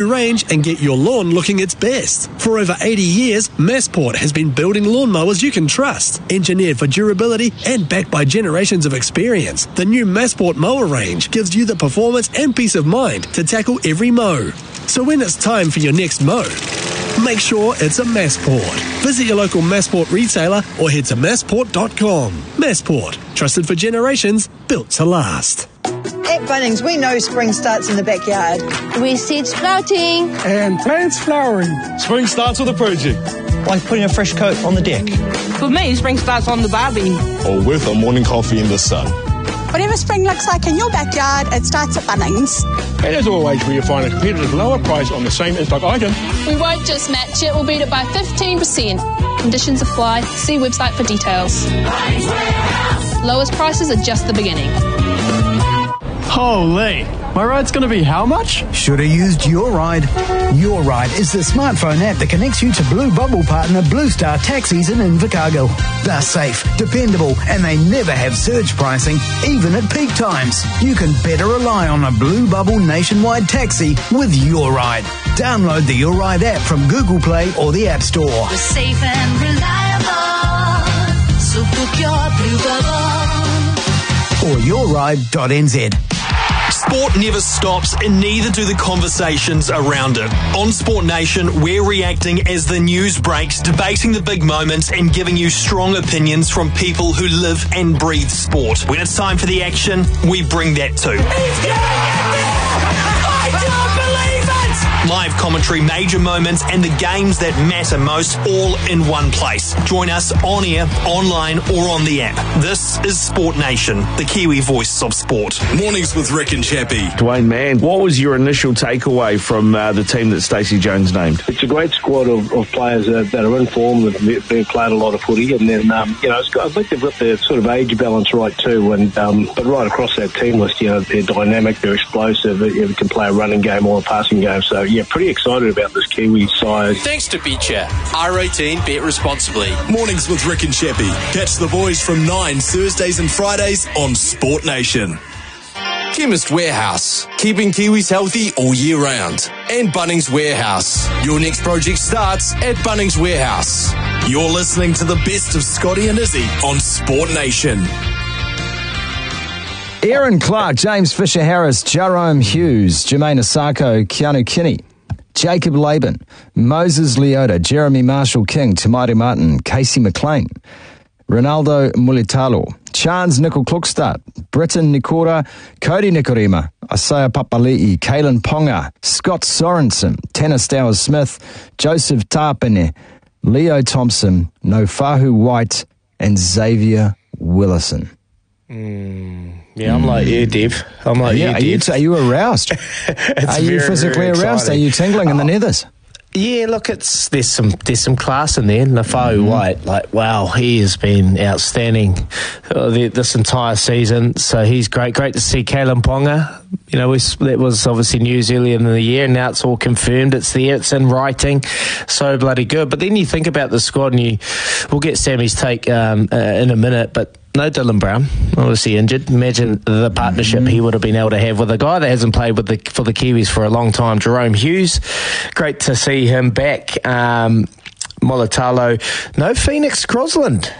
range and get your lawn looking its best. For over 80 years, Massport has been building lawnmowers you can trust. Engineered for durability and backed by generations of experience, the new Massport mower range gives you the performance and peace of mind to tackle every mow. So when it's time for your next mow, make sure it's a Massport. Visit your local Massport retailer or head to massport.com. Massport, trusted for generations, built to last. At Bunnings, we know spring starts in the backyard. We see sprouting. And plants flowering. Spring starts with a project. Like putting a fresh coat on the deck. For me, spring starts on the barbie. Or with a morning coffee in the sun. Whatever spring looks like in your backyard, it starts at Bunnings. And as always, where you find a competitive lower price on the same in-stock item. We won't just match it, we'll beat it by 15%. Conditions apply. See website for details. Lowest prices are just the beginning. Holy, my ride's going to be how much? Should have used Your Ride. Your Ride is the smartphone app that connects you to Blue Bubble partner Blue Star Taxis in Invercargill. They're safe, dependable, and they never have surge pricing, even at peak times. You can better rely on a Blue Bubble nationwide taxi with Your Ride. Download the Your Ride app from Google Play or the App Store. We're safe and reliable, so book your Blue Bubble. Or yourride.nz. Sport never stops, and neither do the conversations around it. On Sport Nation, we're reacting as the news breaks, debating the big moments and giving you strong opinions from people who live and breathe sport. When it's time for the action, we bring that too. He's gonna get there! I don't believe it! Live commentary, major moments, and the games that matter most, all in one place. Join us on air, online, or on the app. This is Sport Nation, the Kiwi voice of sport. Mornings with Rick and Chappie. Dwayne Mann, what was your initial takeaway from the team that Stacey Jones named? It's a great squad of players that are in form, that have been played a lot of footy, and then I think they've got their sort of age balance right too. And but right across that team list, they're dynamic, they're explosive, they can play a running game or a passing game. So yeah, pretty excited about this Kiwi side. Thanks to BetChat. R18, bet responsibly. Mornings with Rick and Chappie. Catch the boys from 9 Thursdays and Fridays on Sport Nation. Chemist Warehouse, keeping Kiwis healthy all year round. And Bunnings Warehouse. Your next project starts at Bunnings Warehouse. You're listening to the best of Scotty and Izzy on Sport Nation. Aaron Clark, James Fisher-Harris, Jerome Hughes, Jermaine Asako, Keanu Kinney, Jacob Laban, Moses Leota, Jeremy Marshall-King, Tamari Martin, Casey McLean, Ronaldo Mulitalo, Chance Nicol-Klukstad, Britton Nikora, Cody Nikorima, Isaiah Papali'i, Kalen Ponga, Scott Sorensen, Tanner Stowers-Smith, Joseph Tapene, Leo Thompson, Nofahu White, and Xavier Willison. Yeah, I'm like you, Dev. I'm like you, Dev. Are you aroused? Are you physically aroused? Are you tingling in the nethers? Yeah, look, there's some class in there. Nafau White, wow, he has been outstanding this entire season. So he's great. Great to see Kalen Ponga. That was obviously news earlier in the year, and now it's all confirmed. It's there. It's in writing. So bloody good. But then you think about the squad, and we'll get Sammy's take in a minute, but no Dylan Brown, obviously injured. Imagine the partnership he would have been able to have with a guy that hasn't played for the Kiwis for a long time, Jerome Hughes. Great to see him back. Molitalo. No Phoenix Crosland.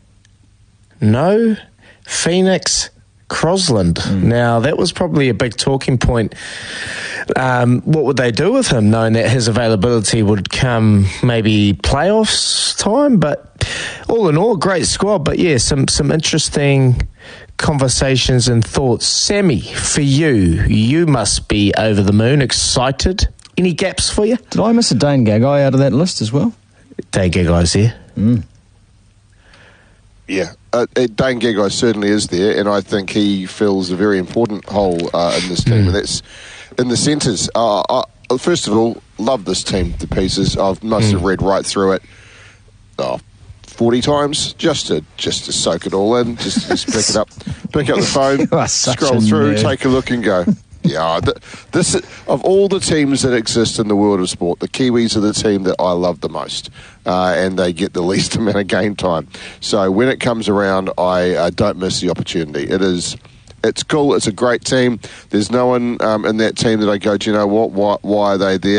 No Phoenix Crosland. Now, that was probably a big talking point. What would they do with him, knowing that his availability would come maybe playoffs time? But all in all, great squad. But yeah, some interesting conversations and thoughts. Sammy, for you must be over the moon, excited. Any gaps for you? Did I miss a Dane Gagai out of that list as well? Dane Gagai's there. Yeah, Dane Gagai certainly is there, and I think he fills a very important hole in this team, and that's in the centres. First of all, love this team to pieces. I must have read right through it 40 times just to soak it all in, just pick up the phone, scroll through, take a look, and go. Yeah, this of all the teams that exist in the world of sport, the Kiwis are the team that I love the most, and they get the least amount of game time. So when it comes around, I don't miss the opportunity. It's cool. It's a great team. There's no one in that team that I go, do you know what? Why are they there?